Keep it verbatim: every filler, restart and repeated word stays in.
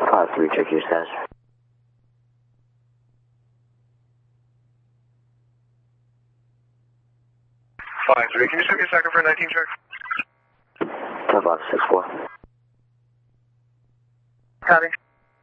five three, check your status. five three, can you send me a second for a nineteen check? ten five six four. Copy.